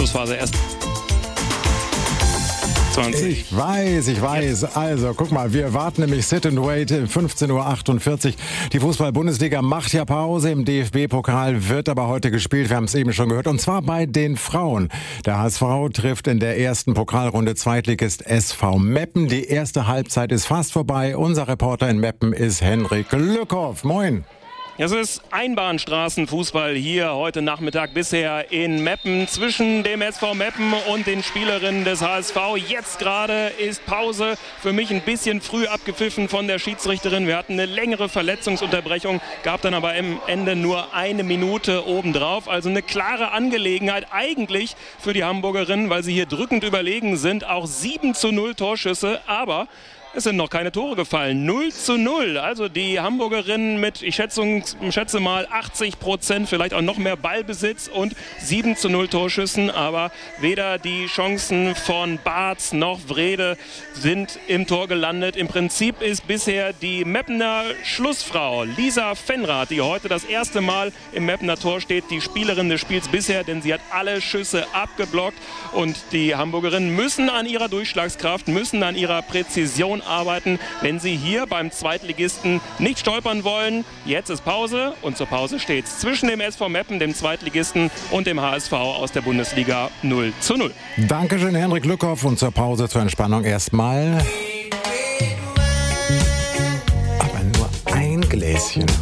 Schlussphase erst 20. Ich weiß. Also, guck mal, wir warten nämlich Sit and Wait, 15:48 Uhr. Die Fußball-Bundesliga macht ja Pause. Im DFB-Pokal wird aber heute gespielt. Wir haben es eben schon gehört. Und zwar bei den Frauen. Der HSV trifft in der ersten Pokalrunde Zweitligist SV Meppen. Die erste Halbzeit ist fast vorbei. Unser Reporter in Meppen ist Henrik Lückhoff. Moin. Es ist Einbahnstraßenfußball hier heute Nachmittag bisher in Meppen zwischen dem SV Meppen und den Spielerinnen des HSV. Jetzt gerade ist Pause, für mich ein bisschen früh abgepfiffen von der Schiedsrichterin. Wir hatten eine längere Verletzungsunterbrechung, gab dann aber am Ende nur 1 Minute obendrauf. Also eine klare Angelegenheit eigentlich für die Hamburgerinnen, weil sie hier drückend überlegen sind. Auch 7:0 Torschüsse, aber es sind noch keine Tore gefallen. 0:0. Also die Hamburgerinnen mit, ich schätze mal 80%, vielleicht auch noch mehr Ballbesitz und 7:0 Torschüssen. Aber weder die Chancen von Bartz noch Wrede sind im Tor gelandet. Im Prinzip ist bisher die Meppener Schlussfrau Lisa Fenrath, die heute das erste Mal im Meppener Tor steht, die Spielerin des Spiels bisher, denn sie hat alle Schüsse abgeblockt. Und die Hamburgerinnen müssen an ihrer Durchschlagskraft, müssen an ihrer Präzision arbeiten, wenn sie hier beim Zweitligisten nicht stolpern wollen. Jetzt ist Pause und zur Pause steht es zwischen dem SV Meppen, dem Zweitligisten, und dem HSV aus der Bundesliga 0:0. Dankeschön, Henrik Lückhoff. Und zur Pause, zur Entspannung erstmal. Aber nur ein Gläschen.